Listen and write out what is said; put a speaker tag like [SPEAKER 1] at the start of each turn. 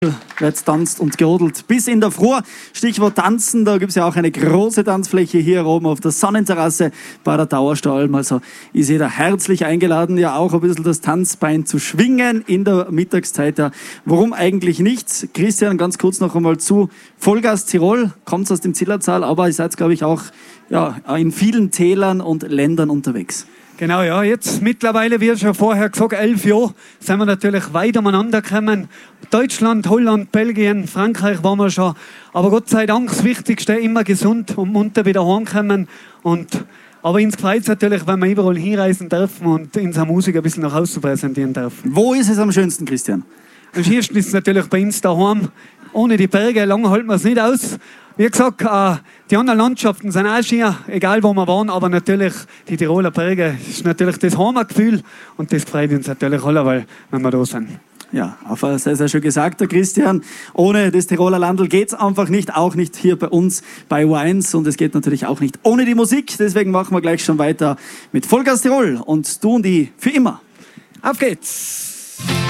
[SPEAKER 1] Wird tanzt und gerodelt bis in der Früh. Stichwort Tanzen, da gibt es ja auch eine große Tanzfläche hier oben auf der Sonnenterrasse bei der Dauerstalm. Also ist jeder herzlich eingeladen, ja auch ein bisschen das Tanzbein zu schwingen in der Mittagszeit. Ja, warum eigentlich nicht? Christian, ganz kurz noch einmal zu Vollgas Tirol, kommt aus dem Zillertal, aber ihr seid, glaube ich, auch ja, in vielen Tälern und Ländern unterwegs.
[SPEAKER 2] Genau, ja, jetzt mittlerweile, wie schon vorher gesagt, 11 Jahre sind wir natürlich weit umeinander gekommen. Deutschland, Holland, Belgien, Frankreich waren wir schon. Aber Gott sei Dank, das Wichtigste, immer gesund und munter wieder heimkommen. Aber uns freut es natürlich, wenn wir überall hinreisen dürfen und unsere Musik ein bisschen nach Hause präsentieren dürfen.
[SPEAKER 1] Wo ist es am schönsten, Christian?
[SPEAKER 2] Am schönsten ist es natürlich bei uns daheim. Ohne die Berge, lange halten wir es nicht aus. Wie gesagt, die anderen Landschaften sind auch schön, egal wo wir waren, aber natürlich die Tiroler Berge ist natürlich das Heimatgefühl und das freut uns natürlich alle, wenn wir da sind.
[SPEAKER 1] Ja, sehr, sehr schön gesagt, der Christian. Ohne das Tiroler Landl geht's einfach nicht, auch nicht hier bei uns bei Wines und es geht natürlich auch nicht ohne die Musik. Deswegen machen wir gleich schon weiter mit Vollgas Tirol und du und ich für immer.
[SPEAKER 2] Auf geht's!